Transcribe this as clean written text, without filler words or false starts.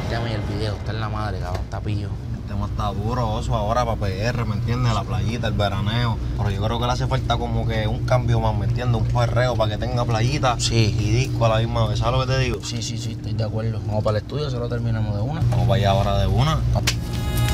tema y el video. Está en la madre, cabrón. Está pillo. El tema está duro, Oso, ahora para PR, ¿me entiendes? La playita, el veraneo. Pero yo creo que le hace falta como que un cambio más, ¿me entiendes? Un perreo para que tenga playita Sí. y disco a la misma vez. ¿Sabes lo que te digo? Sí, estoy de acuerdo. Vamos para el estudio, se lo terminamos de una. Vamos para allá ahora de una.